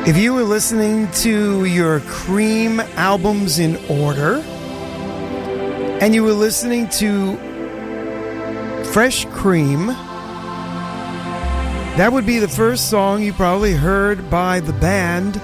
If you were listening to your Cream albums in order, and you were listening to Fresh Cream, that would be the first song you probably heard by the band.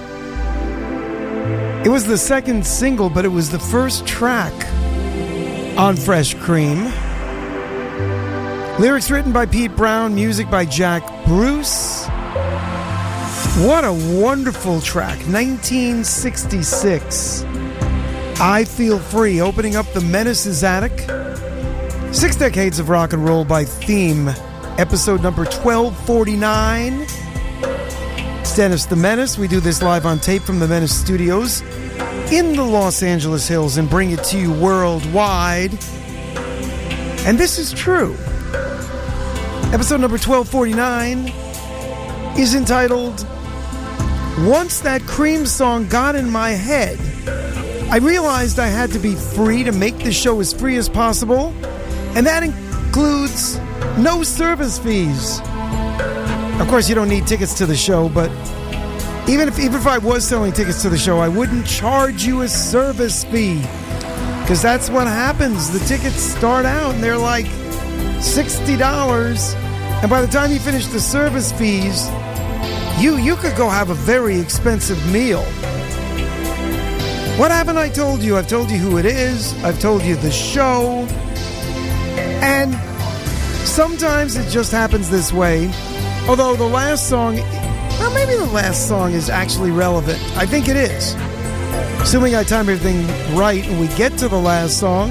It was the second single, but it was the first track on Fresh Cream. Lyrics written by Pete Brown, music by Jack Bruce. What a wonderful track. 1966. I Feel Free, opening up the Menace's Attic. 6 decades of rock and roll by Theme. Episode number 1249. It's Dennis the Menace. We do this live on tape from the Menace Studios in the Los Angeles Hills and bring it to you worldwide. And this is true. Episode number 1249 is entitled, Once That Cream Song Got in My Head, I realized I had to be free to make the show as free as possible, and that includes no service fees. Of course, you don't need tickets to the show, but even if I was selling tickets to the show, I wouldn't charge you a service fee, because that's what happens. The tickets start out and they're like $60, and by the time you finish the service fees, you could go have a very expensive meal. What haven't I told you? I've told you who it is. I've told you the show. And sometimes it just happens this way. Although the last song, well, maybe the last song is actually relevant. I think it is. Assuming I time everything right and we get to the last song.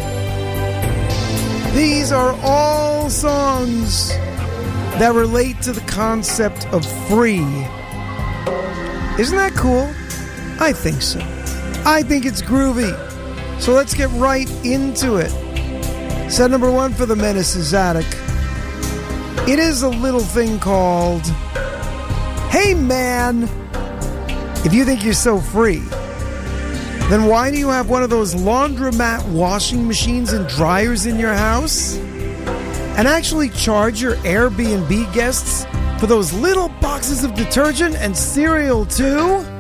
These are all songs that relate to the concept of free. Isn't that cool? I think so. I think it's groovy. So let's get right into it. Set number 1 for the Menace's Attic. It is a little thing called, Hey Man, if you think you're so free, then why do you have one of those laundromat washing machines and dryers in your house? And actually charge your Airbnb guests for those little boxes of detergent and cereal too?